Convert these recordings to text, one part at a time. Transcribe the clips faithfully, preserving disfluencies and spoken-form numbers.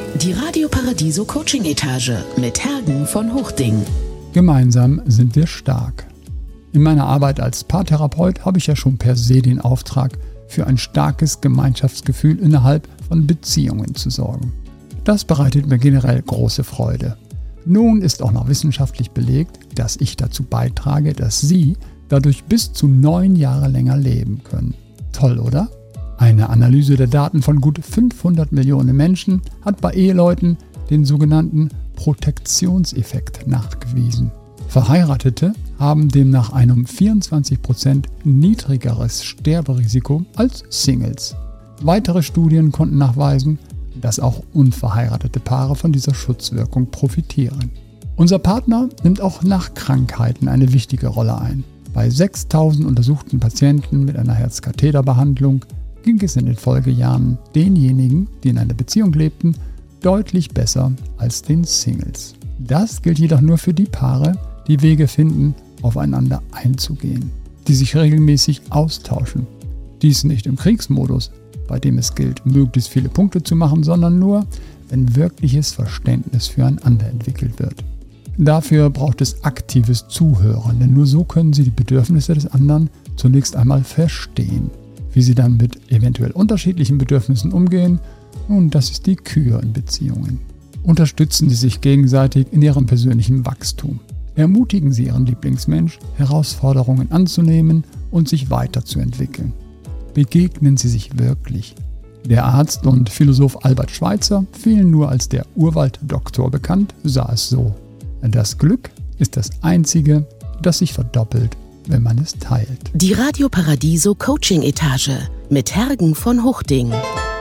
Die Radio Paradiso Coaching Etage mit Hergen von Huchting. Gemeinsam sind wir stark. In meiner Arbeit als Paartherapeut habe ich ja schon per se den Auftrag, für ein starkes Gemeinschaftsgefühl innerhalb von Beziehungen zu sorgen. Das bereitet mir generell große Freude. Nun ist auch noch wissenschaftlich belegt, dass ich dazu beitrage, dass Sie dadurch bis zu neun Jahre länger leben können. Toll, oder? Eine Analyse der Daten von gut fünfhundert Millionen Menschen hat bei Eheleuten den sogenannten Protektionseffekt nachgewiesen. Verheiratete haben demnach ein um vierundzwanzig Prozent niedrigeres Sterberisiko als Singles. Weitere Studien konnten nachweisen, dass auch unverheiratete Paare von dieser Schutzwirkung profitieren. Unser Partner nimmt auch nach Krankheiten eine wichtige Rolle ein. Bei sechstausend untersuchten Patienten mit einer Herzkatheterbehandlung ging es in den Folgejahren denjenigen, die in einer Beziehung lebten, deutlich besser als den Singles. Das gilt jedoch nur für die Paare, die Wege finden, aufeinander einzugehen, die sich regelmäßig austauschen. Dies nicht im Kriegsmodus, bei dem es gilt, möglichst viele Punkte zu machen, sondern nur, wenn wirkliches Verständnis füreinander entwickelt wird. Dafür braucht es aktives Zuhören, denn nur so können Sie die Bedürfnisse des anderen zunächst einmal verstehen. Wie Sie dann mit eventuell unterschiedlichen Bedürfnissen umgehen, nun, das ist die Kür in Beziehungen. Unterstützen Sie sich gegenseitig in Ihrem persönlichen Wachstum. Ermutigen Sie Ihren Lieblingsmensch, Herausforderungen anzunehmen und sich weiterzuentwickeln. Begegnen Sie sich wirklich. Der Arzt und Philosoph Albert Schweitzer, vielen nur als der Urwalddoktor bekannt, sah es so: Das Glück ist das Einzige, das sich verdoppelt, wenn man es teilt. Die Radio Paradiso Coaching Etage mit Hergen von Huchting.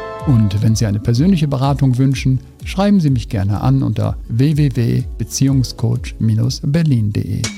Und wenn Sie eine persönliche Beratung wünschen, schreiben Sie mich gerne an unter w w w punkt beziehungscoach Bindestrich berlin punkt de.